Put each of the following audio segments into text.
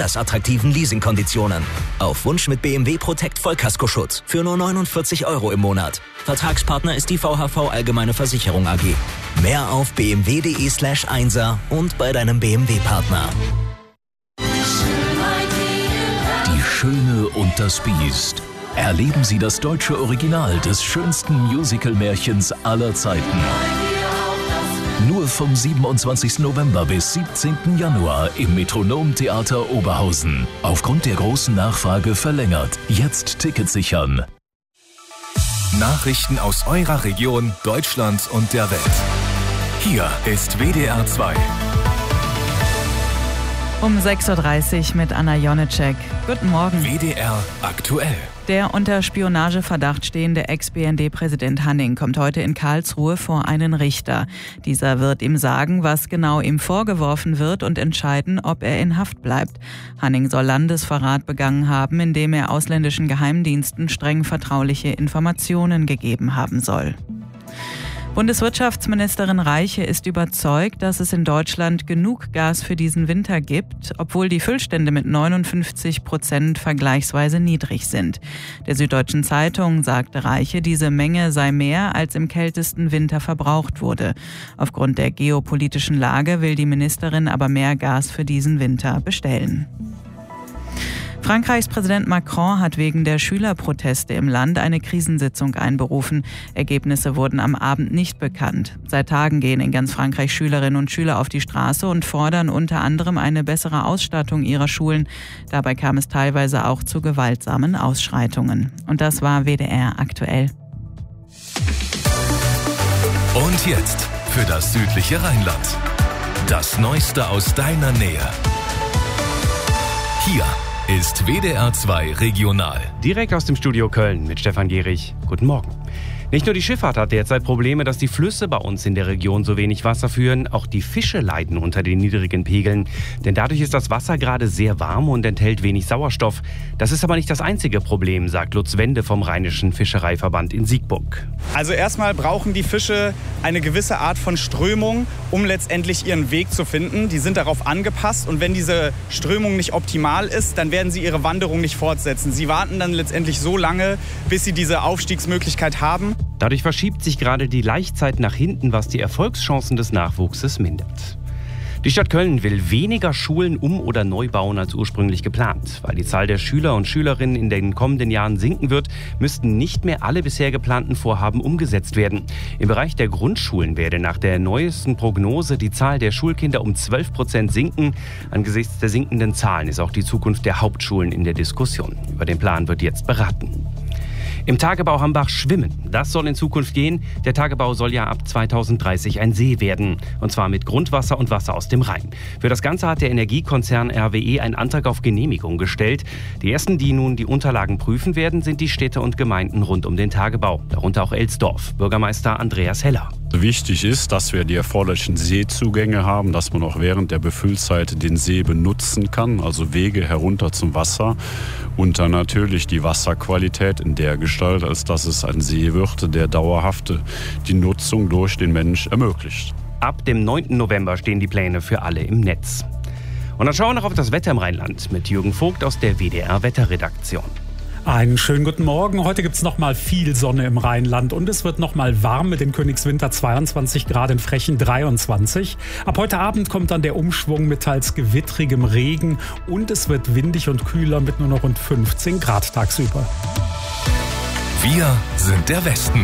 besonders attraktiven Leasingkonditionen. Auf Wunsch mit BMW Protect Vollkaskoschutz für nur 49 € im Monat. Vertragspartner ist die VHV Allgemeine Versicherung AG. Mehr auf bmw.de/1er und bei deinem BMW-Partner. Die Schöne und das Biest. Erleben Sie das deutsche Original des schönsten Musical-Märchens aller Zeiten. Nur vom 27. November bis 17. Januar im Metronom-Theater Oberhausen. Aufgrund der großen Nachfrage verlängert. Jetzt Tickets sichern. Nachrichten aus eurer Region, Deutschland und der Welt. Hier ist WDR 2. Um 6.30 Uhr mit Anna Jonitschek. Guten Morgen. WDR aktuell. Der unter Spionageverdacht stehende Ex-BND-Präsident Hanning kommt heute in Karlsruhe vor einen Richter. Dieser wird ihm sagen, was genau ihm vorgeworfen wird und entscheiden, ob er in Haft bleibt. Hanning soll Landesverrat begangen haben, indem er ausländischen Geheimdiensten streng vertrauliche Informationen gegeben haben soll. Bundeswirtschaftsministerin Reiche ist überzeugt, dass es in Deutschland genug Gas für diesen Winter gibt, obwohl die Füllstände mit 59% vergleichsweise niedrig sind. Der Süddeutschen Zeitung sagte Reiche, diese Menge sei mehr, als im kältesten Winter verbraucht wurde. Aufgrund der geopolitischen Lage will die Ministerin aber mehr Gas für diesen Winter bestellen. Frankreichs Präsident Macron hat wegen der Schülerproteste im Land eine Krisensitzung einberufen. Ergebnisse wurden am Abend nicht bekannt. Seit Tagen gehen in ganz Frankreich Schülerinnen und Schüler auf die Straße und fordern unter anderem eine bessere Ausstattung ihrer Schulen. Dabei kam es teilweise auch zu gewaltsamen Ausschreitungen. Und das war WDR aktuell. Und jetzt für das südliche Rheinland. Das Neueste aus deiner Nähe. Hier ist WDR 2 Regional. Direkt aus dem Studio Köln mit Stefan Gehrig. Guten Morgen. Nicht nur die Schifffahrt hat derzeit Probleme, dass die Flüsse bei uns in der Region so wenig Wasser führen, auch die Fische leiden unter den niedrigen Pegeln. Denn dadurch ist das Wasser gerade sehr warm und enthält wenig Sauerstoff. Das ist aber nicht das einzige Problem, sagt Lutz Wende vom Rheinischen Fischereiverband in Siegburg. Also erstmal brauchen die Fische eine gewisse Art von Strömung, um letztendlich ihren Weg zu finden. Die sind darauf angepasst und wenn diese Strömung nicht optimal ist, dann werden sie ihre Wanderung nicht fortsetzen. Sie warten dann letztendlich so lange, bis sie diese Aufstiegsmöglichkeit haben. Dadurch verschiebt sich gerade die Laichzeit nach hinten, was die Erfolgschancen des Nachwuchses mindert. Die Stadt Köln will weniger Schulen oder neu bauen als ursprünglich geplant. Weil die Zahl der Schüler und Schülerinnen in den kommenden Jahren sinken wird, müssten nicht mehr alle bisher geplanten Vorhaben umgesetzt werden. Im Bereich der Grundschulen werde nach der neuesten Prognose die Zahl der Schulkinder um 12% sinken. Angesichts der sinkenden Zahlen ist auch die Zukunft der Hauptschulen in der Diskussion. Über den Plan wird jetzt beraten. Im Tagebau Hambach schwimmen. Das soll in Zukunft gehen. Der Tagebau soll ja ab 2030 ein See werden. Und zwar mit Grundwasser und Wasser aus dem Rhein. Für das Ganze hat der Energiekonzern RWE einen Antrag auf Genehmigung gestellt. Die ersten, die nun die Unterlagen prüfen werden, sind die Städte und Gemeinden rund um den Tagebau. Darunter auch Elsdorf. Bürgermeister Andreas Heller. Wichtig ist, dass wir die erforderlichen Seezugänge haben, dass man auch während der Befüllzeit den See benutzen kann, also Wege herunter zum Wasser und dann natürlich die Wasserqualität in der Gestalt, als dass es ein See wird, der dauerhaft die Nutzung durch den Mensch ermöglicht. Ab dem 9. November stehen die Pläne für alle im Netz. Und dann schauen wir noch auf das Wetter im Rheinland mit Jürgen Vogt aus der WDR Wetterredaktion. Einen schönen guten Morgen. Heute gibt es nochmal viel Sonne im Rheinland und es wird nochmal warm mit den Königswinter 22 Grad, in Frechen 23. Ab heute Abend kommt dann der Umschwung mit teils gewittrigem Regen und es wird windig und kühler mit nur noch rund 15 Grad tagsüber. Wir sind der Westen.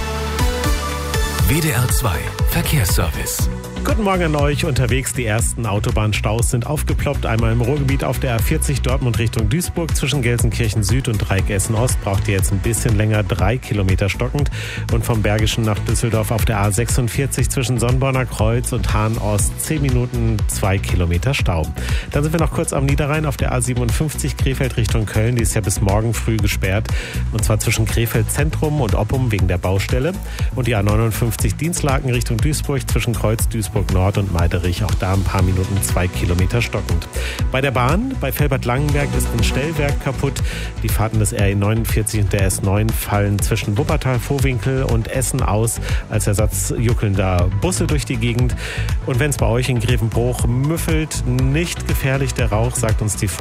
WDR 2 Verkehrsservice. Guten Morgen an euch. Unterwegs die ersten Autobahnstaus sind aufgeploppt. Einmal im Ruhrgebiet auf der A40 Dortmund Richtung Duisburg. Zwischen Gelsenkirchen Süd und Dreieck Essen Ost braucht ihr jetzt ein bisschen länger, 3 Kilometer stockend. Und vom Bergischen nach Düsseldorf auf der A46 zwischen Sonnborner Kreuz und Hahn Ost 10 Minuten, 2 Kilometer Stau. Dann sind wir noch kurz am Niederrhein auf der A57 Krefeld Richtung Köln. Die ist ja bis morgen früh gesperrt. Und zwar zwischen Krefeld Zentrum und Oppum wegen der Baustelle. Und die A59 Dienstlaken Richtung Duisburg zwischen Kreuz Duisburg Nord und Meiderich, auch da ein paar Minuten, 2 Kilometer stockend. Bei der Bahn, bei Felbert-Langenberg ist ein Stellwerk kaputt. Die Fahrten des RE 49 und der S9 fallen zwischen Wuppertal, Vohwinkel und Essen aus. Als Ersatz juckeln da Busse durch die Gegend. Und wenn es bei euch in Grevenbruch müffelt, nicht gefährlich der Rauch, sagt uns die